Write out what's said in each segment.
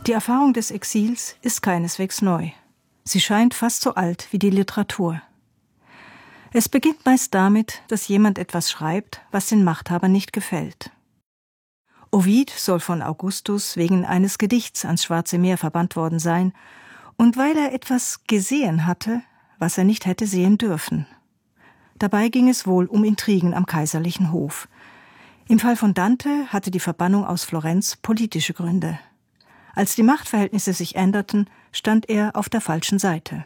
Die Erfahrung des Exils ist keineswegs neu. Sie scheint fast so alt wie die Literatur. Es beginnt meist damit, dass jemand etwas schreibt, was den Machthabern nicht gefällt. Ovid soll von Augustus wegen eines Gedichts ans Schwarze Meer verbannt worden sein, und weil er etwas gesehen hatte, was er nicht hätte sehen dürfen. Dabei ging es wohl um Intrigen am kaiserlichen Hof. Im Fall von Dante hatte die Verbannung aus Florenz politische Gründe. Als die Machtverhältnisse sich änderten, stand er auf der falschen Seite.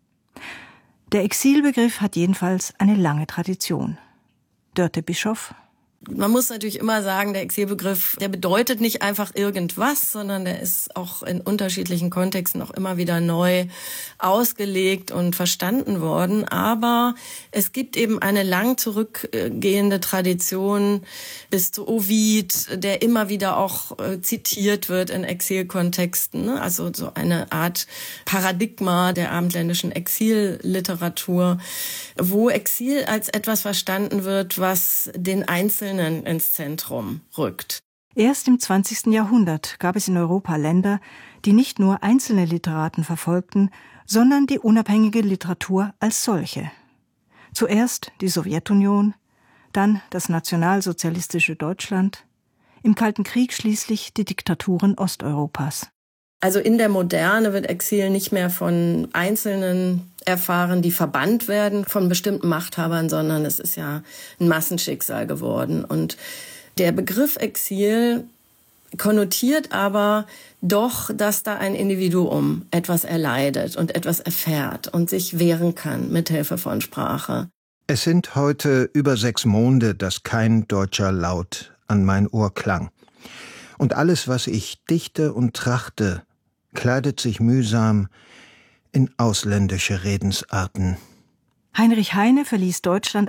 Der Exilbegriff hat jedenfalls eine lange Tradition. Dörte Bischoff. Man muss natürlich immer sagen, der Exilbegriff, der bedeutet nicht einfach irgendwas, sondern der ist auch in unterschiedlichen Kontexten auch immer wieder neu ausgelegt und verstanden worden. Aber es gibt eben eine lang zurückgehende Tradition bis zu Ovid, der immer wieder auch zitiert wird in Exilkontexten. Also so eine Art Paradigma der abendländischen Exilliteratur, wo Exil als etwas verstanden wird, was den Einzelnen ins Zentrum rückt. Erst im 20. Jahrhundert gab es in Europa Länder, die nicht nur einzelne Literaten verfolgten, sondern die unabhängige Literatur als solche. Zuerst die Sowjetunion, dann das nationalsozialistische Deutschland, im Kalten Krieg schließlich die Diktaturen Osteuropas. Also in der Moderne wird Exil nicht mehr von Einzelnen erfahren, die verbannt werden von bestimmten Machthabern, sondern es ist ja ein Massenschicksal geworden. Und der Begriff Exil konnotiert aber doch, dass da ein Individuum etwas erleidet und etwas erfährt und sich wehren kann mit Hilfe von Sprache. Es sind heute über 6 Monde, dass kein deutscher Laut an mein Ohr klang. Und alles, was ich dichte und trachte, kleidet sich mühsam in ausländische Redensarten. Heinrich Heine verließ Deutschland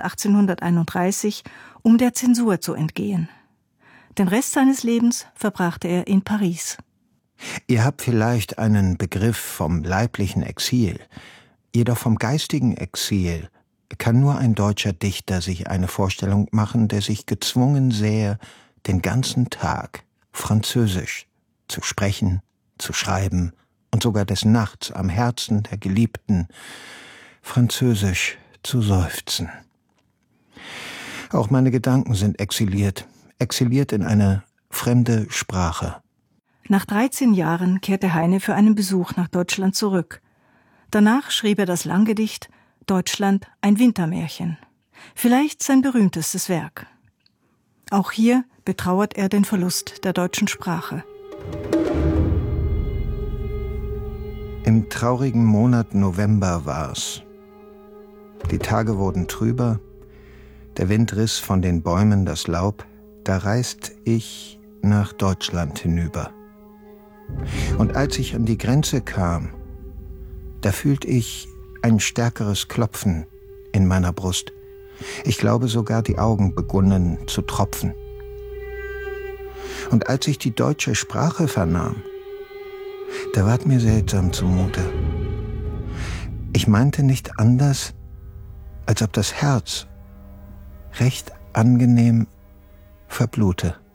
1831, um der Zensur zu entgehen. Den Rest seines Lebens verbrachte er in Paris. Ihr habt vielleicht einen Begriff vom leiblichen Exil, jedoch vom geistigen Exil kann nur ein deutscher Dichter sich eine Vorstellung machen, der sich gezwungen sähe, den ganzen Tag Französisch zu sprechen, zu schreiben und sogar des Nachts am Herzen der Geliebten Französisch zu seufzen. Auch meine Gedanken sind exiliert in eine fremde Sprache. Nach 13 Jahren kehrte Heine für einen Besuch nach Deutschland zurück. Danach schrieb er das Langgedicht »Deutschland, ein Wintermärchen«, vielleicht sein berühmtestes Werk. Auch hier betrauert er den Verlust der deutschen Sprache. Im traurigen Monat November war's. Die Tage wurden trüber, der Wind riss von den Bäumen das Laub, da reist ich nach Deutschland hinüber. Und als ich an die Grenze kam, da fühlt ich ein stärkeres Klopfen in meiner Brust. Ich glaube sogar, die Augen begonnen zu tropfen. Und als ich die deutsche Sprache vernahm, da ward mir seltsam zumute. Ich meinte nicht anders, als ob das Herz recht angenehm verblute.